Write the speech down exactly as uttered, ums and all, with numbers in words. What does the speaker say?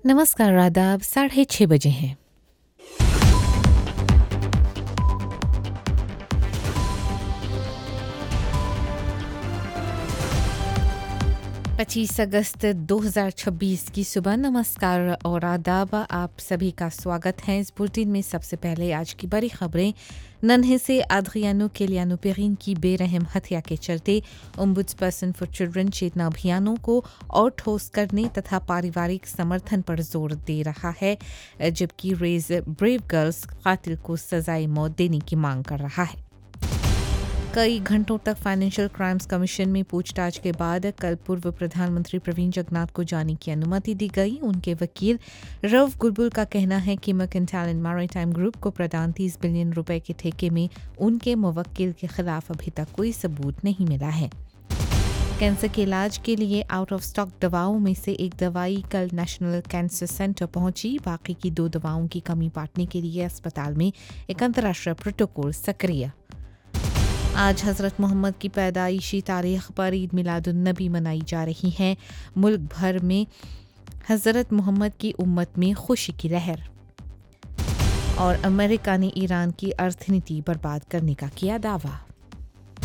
नमस्कार, आदाब। साढ़े छः बजे हैं। पच्चीस अगस्त दो हज़ार छब्बीस की सुबह। नमस्कार और आदाब, आप सभी का स्वागत है इस बुलेटिन में। सबसे पहले आज की बड़ी खबरें। नन्हे से आद्रियानो केलियानो पेरिन की बेरहम हत्या के चलते ओम्बुड्सपर्सन फॉर चिल्ड्रन चेतना अभियानों को और ठोस करने तथा पारिवारिक समर्थन पर जोर दे रहा है, जबकि रेज ब्रेव गर्ल्स कातिल को सजाए मौत देने की मांग कर रहा है। कई घंटों तक फाइनेंशियल क्राइम्स कमीशन में पूछताछ के बाद कल पूर्व प्रधानमंत्री प्रवीण जगन्नाथ को जाने की अनुमति दी गई। उनके वकील रव गुलबुल का कहना है कि मर्केंटाइल एंड मैरीटाइम ग्रुप को प्रदान तीस बिलियन रुपए के ठेके में उनके मुवक्किल के खिलाफ अभी तक कोई सबूत नहीं मिला है। कैंसर के इलाज के लिए आउट ऑफ स्टॉक दवाओं में से एक दवाई कल नेशनल कैंसर सेंटर पहुंची। बाकी की दो दवाओं की कमी पाटने के लिए अस्पताल में एक अंतर्राष्ट्रीय प्रोटोकॉल सक्रिय। आज हज़रत मोहम्मद की पैदाइशी तारीख पर ईद मिलादुन नबी मनाई जा रही है। मुल्क भर में हज़रत मोहम्मद की उम्मत में खुशी की लहर। और अमेरिका ने ईरान की अर्थनीति बर्बाद करने का किया दावा।